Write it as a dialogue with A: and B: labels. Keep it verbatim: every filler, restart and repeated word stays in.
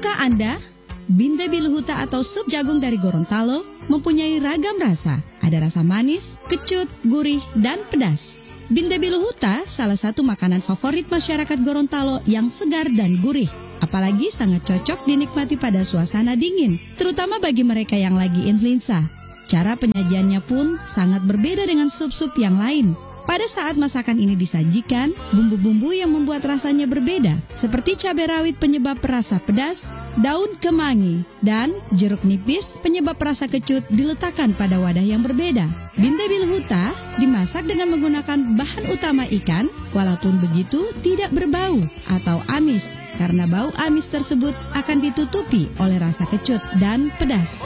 A: Tahukah Anda, Binde Biluhuta atau sup jagung dari Gorontalo mempunyai ragam rasa. Ada rasa manis, kecut, gurih, dan pedas. Binde Biluhuta salah satu makanan favorit masyarakat Gorontalo yang segar dan gurih. Apalagi sangat cocok dinikmati pada suasana dingin, terutama bagi mereka yang lagi influenza. Cara penyajiannya pun sangat berbeda dengan sup-sup yang lain. Pada saat masakan ini disajikan, bumbu-bumbu yang membuat rasanya berbeda, seperti cabai rawit penyebab rasa pedas, daun kemangi, dan jeruk nipis penyebab rasa kecut diletakkan pada wadah yang berbeda. Binde Biluhuta dimasak dengan menggunakan bahan utama ikan, walaupun begitu tidak berbau atau amis, karena bau amis tersebut akan ditutupi oleh rasa kecut dan pedas.